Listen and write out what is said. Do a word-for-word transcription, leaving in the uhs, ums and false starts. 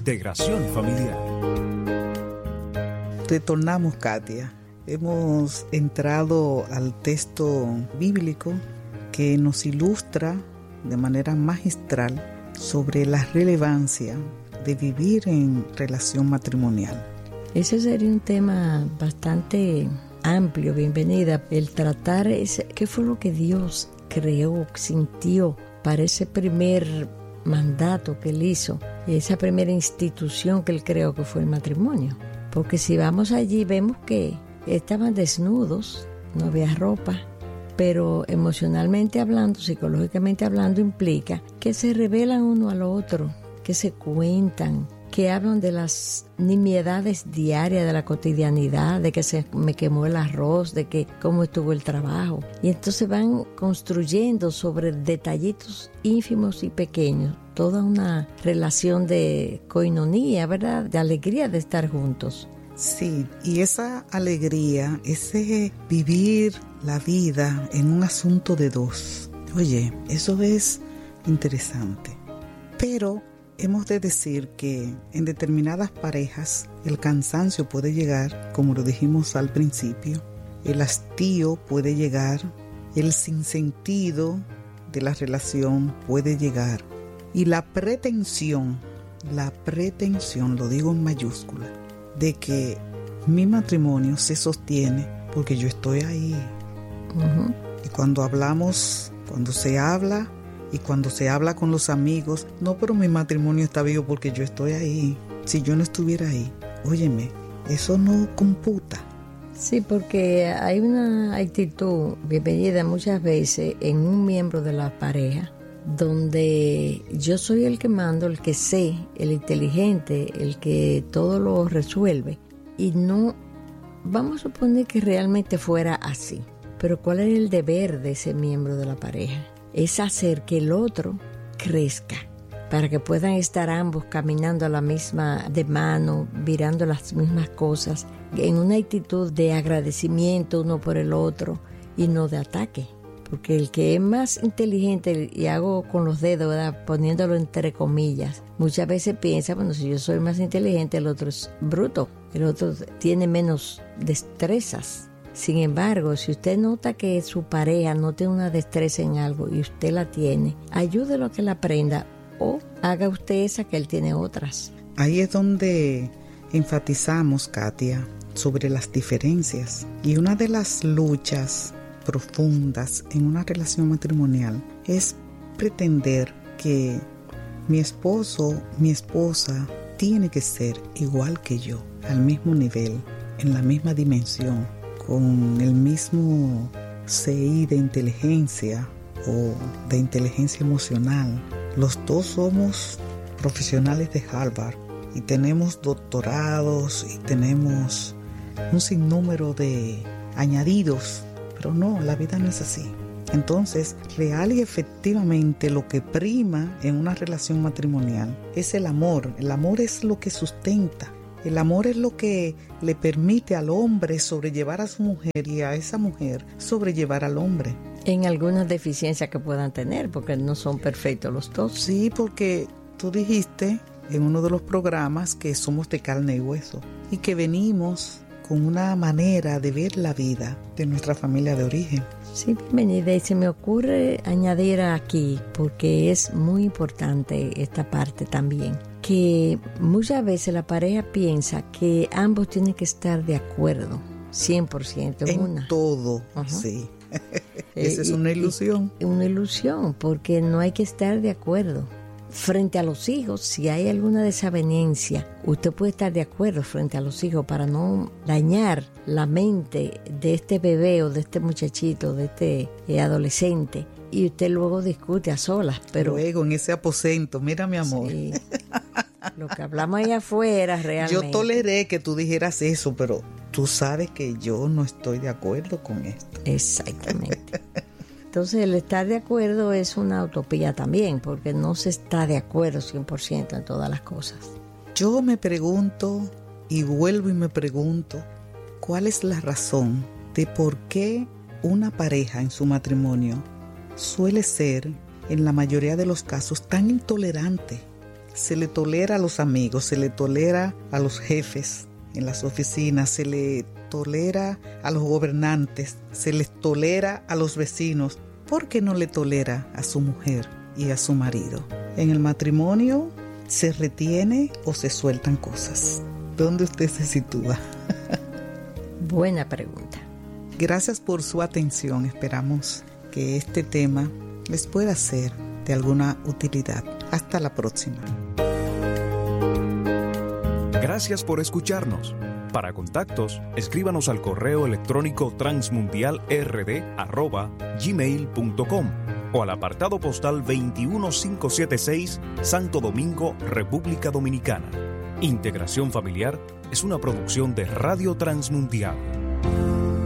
Integración familiar. Retornamos, Katia. Hemos entrado al texto bíblico que nos ilustra de manera magistral sobre la relevancia de vivir en relación matrimonial. Ese sería un tema bastante amplio, bienvenida, el tratar ese, qué fue lo que Dios creó, sintió para ese primer mandato que Él hizo, esa primera institución que Él creó, que fue el matrimonio. Porque si vamos allí vemos que estaban desnudos, no había ropa, pero emocionalmente hablando, psicológicamente hablando, implica que se revelan uno al otro, que se cuentan, que hablan de las nimiedades diarias, de la cotidianidad, de que se me quemó el arroz, de que cómo estuvo el trabajo. Y entonces van construyendo sobre detallitos ínfimos y pequeños toda una relación de coinonía, ¿verdad? De alegría de estar juntos. Sí, y esa alegría, ese vivir la vida en un asunto de dos. Oye, eso es interesante. Pero hemos de decir que en determinadas parejas el cansancio puede llegar, como lo dijimos al principio, el hastío puede llegar, el sinsentido de la relación puede llegar y la pretensión, la pretensión, lo digo en mayúscula, de que mi matrimonio se sostiene porque yo estoy ahí. Uh-huh. Y cuando hablamos, cuando se habla, y cuando se habla con los amigos, no, pero mi matrimonio está vivo porque yo estoy ahí. Si yo no estuviera ahí, óyeme, eso no computa. Sí, porque hay una actitud bienvenida muchas veces en un miembro de la pareja, donde yo soy el que mando, el que sé, el inteligente, el que todo lo resuelve. Y no, vamos a suponer que realmente fuera así. Pero ¿cuál es el deber de ese miembro de la pareja? Es hacer que el otro crezca, para que puedan estar ambos caminando a la misma de mano, mirando las mismas cosas, en una actitud de agradecimiento uno por el otro y no de ataque. Porque el que es más inteligente, y hago con los dedos, ¿verdad?, poniéndolo entre comillas, muchas veces piensa, bueno, si yo soy más inteligente, el otro es bruto, el otro tiene menos destrezas. Sin embargo, si usted nota que su pareja no tiene una destreza en algo y usted la tiene, ayúdelo a que la aprenda o haga usted esa que él tiene otras. Ahí es donde enfatizamos, Katia, sobre las diferencias. Y una de las luchas profundas en una relación matrimonial es pretender que mi esposo, mi esposa, tiene que ser igual que yo, al mismo nivel, en la misma dimensión, con el mismo C I de inteligencia o de inteligencia emocional. Los dos somos profesionales de Harvard y tenemos doctorados y tenemos un sinnúmero de añadidos, pero no, la vida no es así. Entonces, real y efectivamente lo que prima en una relación matrimonial es el amor. El amor es lo que sustenta. El amor es lo que le permite al hombre sobrellevar a su mujer y a esa mujer sobrellevar al hombre. En algunas deficiencias que puedan tener, porque no son perfectos los dos. Sí, porque tú dijiste en uno de los programas que somos de carne y hueso y que venimos con una manera de ver la vida de nuestra familia de origen. Sí, bienvenida. Y se me ocurre añadir aquí, porque es muy importante esta parte también, que muchas veces la pareja piensa que ambos tienen que estar de acuerdo, cien por ciento. En una. todo, uh-huh. Sí. Esa es una ilusión. Y, y una ilusión, porque no hay que estar de acuerdo. Frente a los hijos, si hay alguna desavenencia, usted puede estar de acuerdo frente a los hijos para no dañar la mente de este bebé o de este muchachito, de este eh, adolescente, y usted luego discute a solas. Pero luego en ese aposento, mira mi amor. Sí, lo que hablamos allá afuera realmente. Yo toleré que tú dijeras eso, pero tú sabes que yo no estoy de acuerdo con esto. Exactamente. Entonces el estar de acuerdo es una utopía también, porque no se está de acuerdo cien por ciento en todas las cosas. Yo me pregunto y vuelvo y me pregunto, ¿cuál es la razón de por qué una pareja en su matrimonio suele ser, en la mayoría de los casos, tan intolerante Se le tolera a los amigos, se le tolera a los jefes en las oficinas, se le tolera a los gobernantes, se les tolera a los vecinos. ¿Por qué no le tolera a su mujer y a su marido? En el matrimonio se retiene o se sueltan cosas. ¿Dónde usted se sitúa? Buena pregunta. Gracias por su atención. Esperamos que este tema les pueda ser de alguna utilidad. Hasta la próxima. Gracias por escucharnos. Para contactos, escríbanos al correo electrónico transmundialrd arroba gmail punto com o al apartado postal veintiuno mil quinientos setenta y seis, Santo Domingo, República Dominicana. Integración Familiar es una producción de Radio Transmundial.